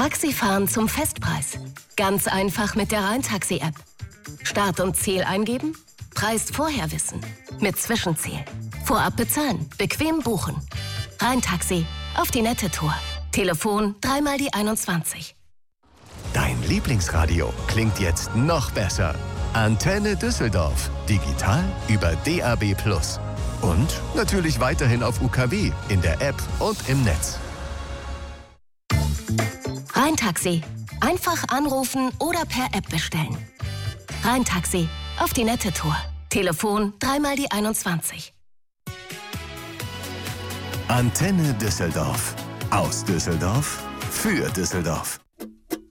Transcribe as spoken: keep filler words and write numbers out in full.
Taxifahren zum Festpreis. Ganz einfach mit der Rhein-Taxi-App. Start und Ziel eingeben, Preis vorher wissen. Mit Zwischenziel. Vorab bezahlen, bequem buchen. Rhein-Taxi, auf die nette Tour. Telefon dreimal die einundzwanzig. Dein Lieblingsradio klingt jetzt noch besser. Antenne Düsseldorf. Digital über D A B plus. Und natürlich weiterhin auf U K W, in der App und im Netz. Rhein-Taxi. Einfach anrufen oder per App bestellen. Rhein-Taxi, auf die nette Tour. Telefon dreimal die einundzwanzig. Antenne Düsseldorf. Aus Düsseldorf für Düsseldorf.